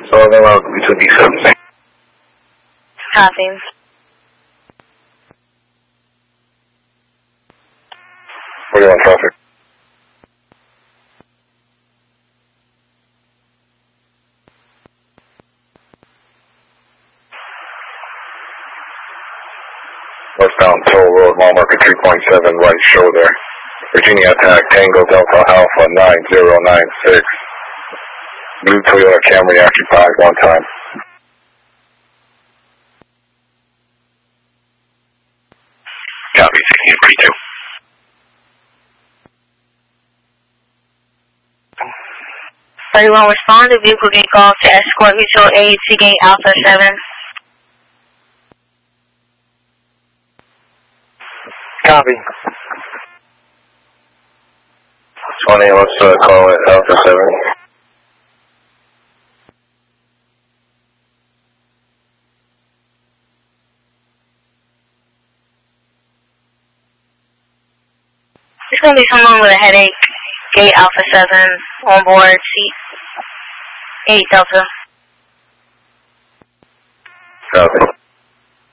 So then I'll between D7. Copy. What do you want, traffic? Westbound Toll Road, mile marker 3.7, right shoulder. Virginia attack, Tango Delta Alpha 9096. Blue Toyota Camry occupied, one time. Copy, 1632. Everyone respond to vehicle get calls to escort mutual aid Seagate Alpha 7. Copy. 20, let's call it Alpha 7. It's going to be someone with a headache. Gate Alpha 7 on board seat 8 Delta. Copy.